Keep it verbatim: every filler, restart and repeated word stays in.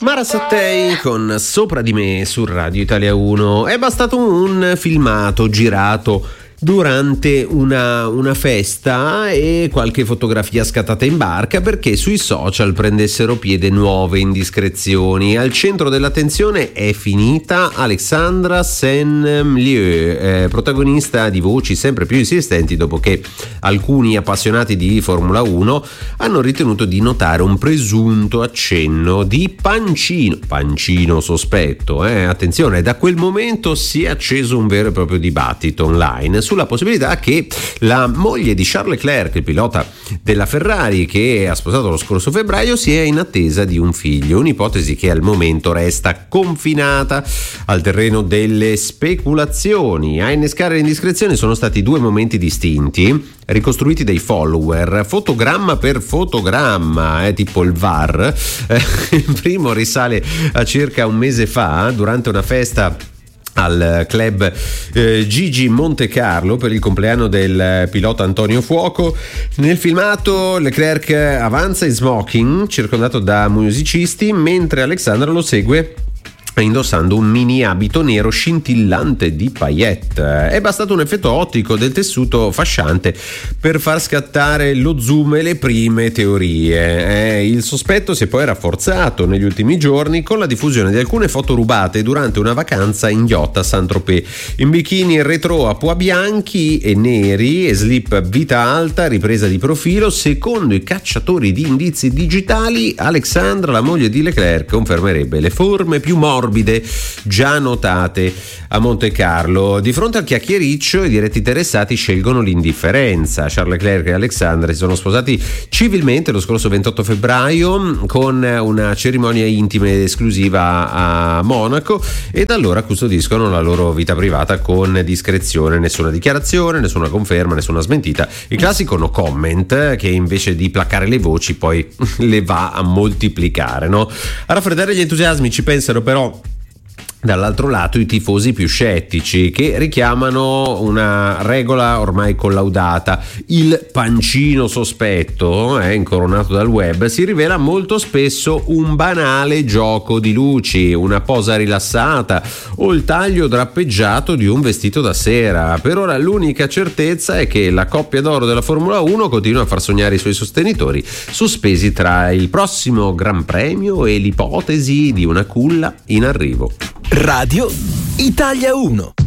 Mara Sattei con Sopra di me su Radio Italia uno. È bastato un filmato girato durante una, una festa e qualche fotografia scattata in barca perché sui social prendessero piede nuove indiscrezioni. Al centro dell'attenzione è finita Alexandra Saint-Lieu, eh, protagonista di voci sempre più insistenti dopo che alcuni appassionati di Formula uno hanno ritenuto di notare un presunto accenno di pancino, pancino sospetto. Eh. Attenzione, da quel momento si è acceso un vero e proprio dibattito online sulla possibilità che la moglie di Charles Leclerc, il pilota della Ferrari che ha sposato lo scorso febbraio, sia in attesa di un figlio, un'ipotesi che al momento resta confinata al terreno delle speculazioni. A innescare l'indiscrezione sono stati due momenti distinti, ricostruiti dai follower, fotogramma per fotogramma, eh, tipo il V A R. Eh, il primo risale a circa un mese fa, durante una festa al club eh, Gigi Montecarlo per il compleanno del pilota Antonio Fuoco. Nel filmato Leclerc avanza in smoking circondato da musicisti mentre Alexandra lo segue indossando un mini abito nero scintillante di paillette. È bastato un effetto ottico del tessuto fasciante per far scattare lo zoom e le prime teorie. Eh, il sospetto si è poi rafforzato negli ultimi giorni con la diffusione di alcune foto rubate durante una vacanza in yacht a Saint-Tropez, in bikini retro a pois bianchi e neri e slip vita alta, ripresa di profilo. Secondo i cacciatori di indizi digitali, Alexandra, la moglie di Leclerc, confermerebbe le forme più morbide già notate a Monte Carlo. Di fronte al chiacchiericcio, i diretti interessati scelgono l'indifferenza. Charles Leclerc e Alexandra si sono sposati civilmente lo scorso ventotto febbraio con una cerimonia intima ed esclusiva a Monaco e da allora custodiscono la loro vita privata con discrezione. Nessuna dichiarazione, nessuna conferma, nessuna smentita. Il classico no comment che invece di placare le voci poi le va a moltiplicare, no? A raffreddare gli entusiasmi ci pensano però dall'altro lato i tifosi più scettici, che richiamano una regola ormai collaudata: il pancino sospetto, eh, incoronato dal web, si rivela molto spesso un banale gioco di luci, una posa rilassata o il taglio drappeggiato di un vestito da sera. Per ora l'unica certezza è che la coppia d'oro della Formula uno continua a far sognare i suoi sostenitori, sospesi tra il prossimo Gran Premio e l'ipotesi di una culla in arrivo. Radio Italia uno.